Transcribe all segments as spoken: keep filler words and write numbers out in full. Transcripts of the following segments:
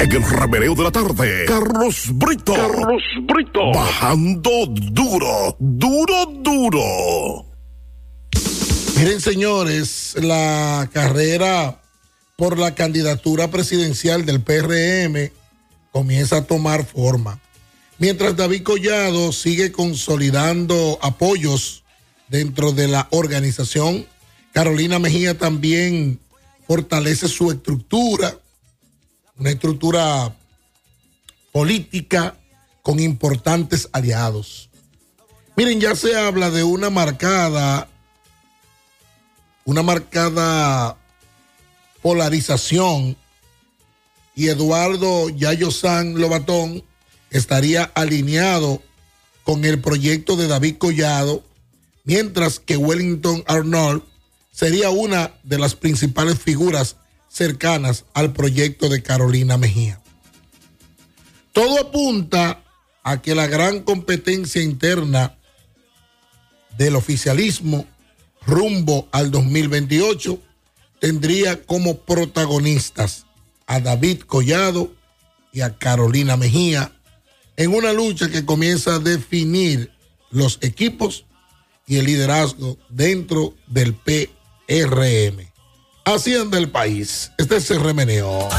En el remeneo de la tarde, Carlos Brito. Carlos Brito. Bajando duro, duro, duro. Miren, señores, la carrera por la candidatura presidencial del P R M comienza a tomar forma. Mientras David Collado sigue consolidando apoyos dentro de la organización, Carolina Mejía también fortalece su estructura, una estructura política con importantes aliados. Miren, ya se habla de una marcada, una marcada polarización, y Eduardo Yayo San Lobatón estaría alineado con el proyecto de David Collado, mientras que Wellington Arnold sería una de las principales figuras cercanas al proyecto de Carolina Mejía. Todo apunta a que la gran competencia interna del oficialismo rumbo al dos mil veintiocho tendría como protagonistas a David Collado y a Carolina Mejía en una lucha que comienza a definir los equipos y el liderazgo dentro del P R M. Así anda el país. Este es el remeneo.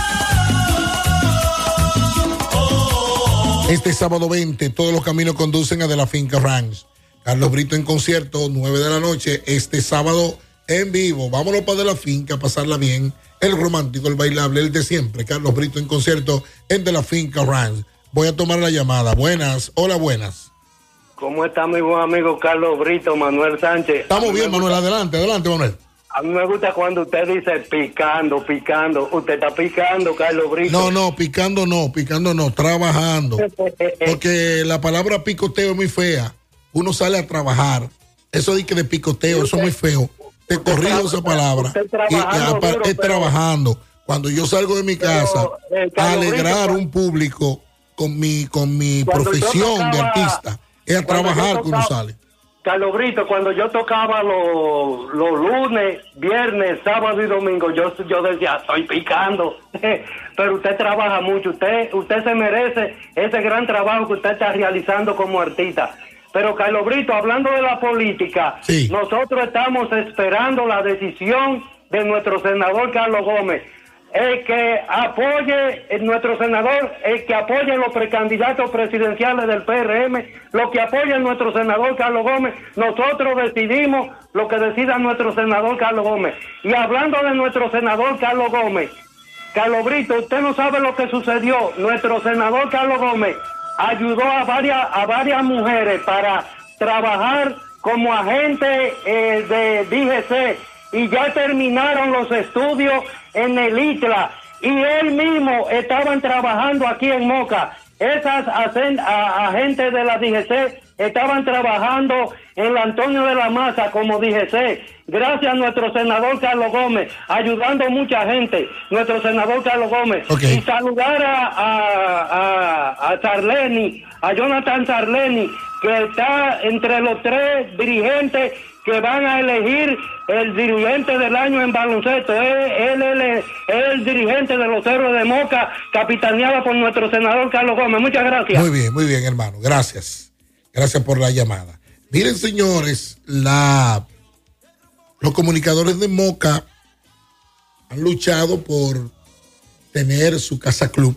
Este sábado veinte, todos los caminos conducen a De la Finca Ranch. Carlos Brito en concierto, nueve de la noche, este sábado en vivo. Vámonos para De la Finca, pasarla bien. El romántico, el bailable, el de siempre. Carlos Brito en concierto en De la Finca Ranch. Voy a tomar la llamada. Buenas, hola, buenas. ¿Cómo está mi buen amigo Carlos Brito, Manuel Sánchez? Estamos bien, Manuel, gusta... adelante, adelante, Manuel. A mí me gusta cuando usted dice picando, picando. Usted está picando, Carlos Brito. No, no, picando no, picando no, trabajando. Porque la palabra picoteo es muy fea. Uno sale a trabajar. Eso dice que de picoteo, eso es muy feo. Te corrijo esa palabra. Y, y aparte, es trabajando. Cuando yo salgo de mi casa, pero, eh, a alegrar Brito, un público con mi, con mi profesión tocaba, de artista, es a trabajar que uno sale. Carlos Brito, cuando yo tocaba los, los lunes, viernes, sábado y domingo, yo, yo decía, estoy picando. Pero usted trabaja mucho, usted, usted se merece ese gran trabajo que usted está realizando como artista. Pero Carlos Brito, hablando de la política, sí, nosotros estamos esperando la decisión de nuestro senador Carlos Gómez. El que apoye, el, nuestro senador, el que apoye los precandidatos presidenciales del P R M, lo que apoye nuestro senador Carlos Gómez, nosotros decidimos lo que decida nuestro senador Carlos Gómez. Y hablando de nuestro senador Carlos Gómez, Carlos Brito, usted no sabe lo que sucedió. Nuestro senador Carlos Gómez ayudó a varias, a varias mujeres para trabajar como agente eh, de D G C, y ya terminaron los estudios en el I T L A, y él mismo estaban trabajando aquí en Moca. Esas agen, a, agentes de la D G C estaban trabajando en la Antonio de la Maza como D G C. Gracias a nuestro senador Carlos Gómez, ayudando mucha gente, nuestro senador Carlos Gómez. Okay. Y saludar a, a, a, a Sarleni, a Jonathan Sarleni, que está entre los tres dirigentes que van a elegir el dirigente del año en baloncesto. Él es el dirigente de los Héroes de Moca, capitaneado por nuestro senador Carlos Gómez. Muchas gracias. Muy bien, muy bien, hermano. Gracias. Gracias por la llamada. Miren, señores, la, los comunicadores de Moca han luchado por tener su casa club.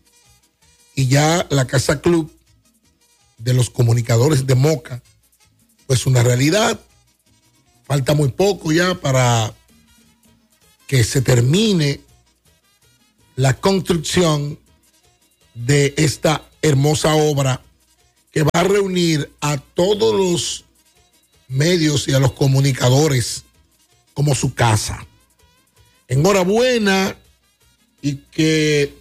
Y ya la casa club de los comunicadores de Moca, pues una realidad. Falta muy poco ya para que se termine la construcción de esta hermosa obra que va a reunir a todos los medios y a los comunicadores como su casa. Enhorabuena, y que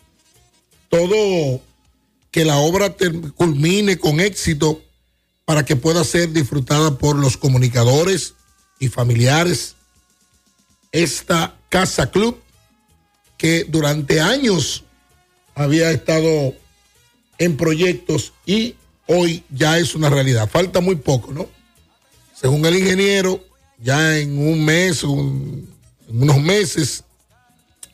todo, que la obra ter- culmine con éxito para que pueda ser disfrutada por los comunicadores y familiares. Esta Casa Club, que durante años había estado en proyectos y hoy ya es una realidad. Falta muy poco, ¿no? Según el ingeniero, ya en un mes, un, en unos meses,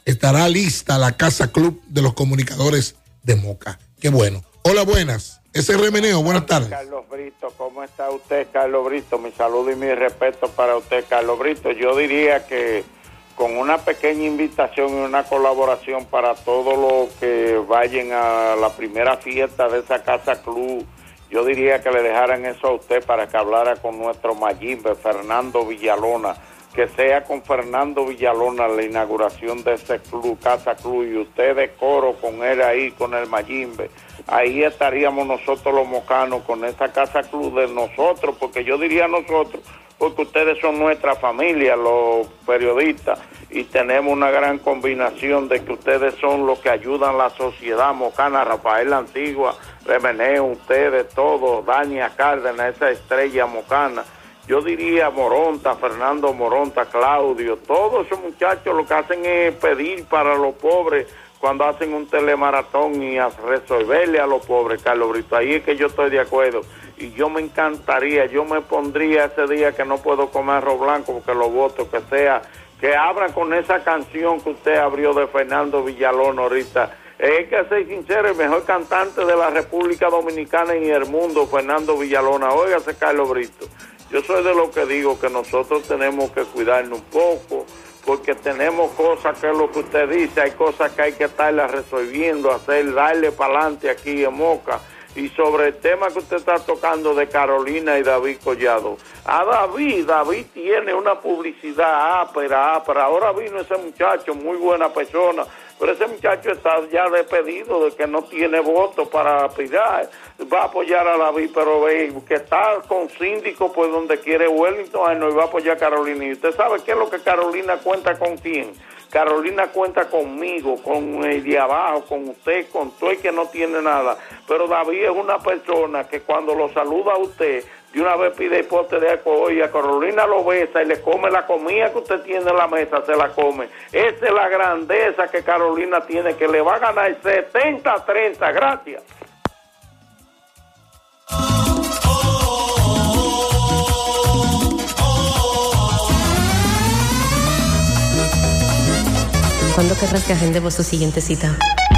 estará lista la Casa Club de los Comunicadores de Moca. Qué bueno. Hola, buenas. Ese Remeneo, buenas tardes. Carlos Brito, ¿cómo está usted, Carlos Brito? Mi saludo y mi respeto para usted, Carlos Brito. Yo diría que con una pequeña invitación y una colaboración para todos los que vayan a la primera fiesta de esa Casa Club, yo diría que le dejaran eso a usted para que hablara con nuestro Mayimbe, Fernando Villalona, que sea con Fernando Villalona la inauguración de ese club, Casa Club, y usted de coro con él ahí, con el Mayimbe. Ahí estaríamos nosotros los mocanos con esa Casa Club de nosotros, porque yo diría nosotros, porque ustedes son nuestra familia, los periodistas, y tenemos una gran combinación de que ustedes son los que ayudan a la sociedad mocana, Rafael La Antigua, Remeneo, ustedes todos, Dania Cárdenas, esa estrella mocana. Yo diría Moronta, Fernando Moronta, Claudio, todos esos muchachos lo que hacen es pedir para los pobres cuando hacen un telemaratón y a resolverle a los pobres, Carlos Brito. Ahí es que yo estoy de acuerdo. Y yo me encantaría, yo me pondría ese día que no puedo comer arroz blanco porque lo voto, que sea, que abran con esa canción que usted abrió de Fernando Villalona ahorita. Es que ser sincero, el mejor cantante de la República Dominicana y el mundo, Fernando Villalona. Óigase, Carlos Brito. Yo soy de lo que digo que nosotros tenemos que cuidarnos un poco, porque tenemos cosas que es lo que usted dice, hay cosas que hay que estarlas resolviendo, hacer, darle para adelante aquí en Moca. Y sobre el tema que usted está tocando de Carolina y David Collado, a David, David tiene una publicidad ápera, ápera. Ahora vino ese muchacho, muy buena persona, pero ese muchacho está ya despedido de que no tiene voto para aspirar. Va a apoyar a David, pero ve que está con síndico por donde quiere Wellington, ay, no, y va a apoyar a Carolina. Y usted sabe qué es lo que Carolina cuenta con quién. Carolina cuenta conmigo, con el de abajo, con usted, con todo el que no tiene nada. Pero David es una persona que cuando lo saluda a usted, de una vez pide el pote de alcohol y a Carolina lo besa y le come la comida que usted tiene en la mesa, se la come. Esa es la grandeza que Carolina tiene, que le va a ganar setenta a treinta. Gracias. ¿Cuándo querrás que agendemos su siguiente cita?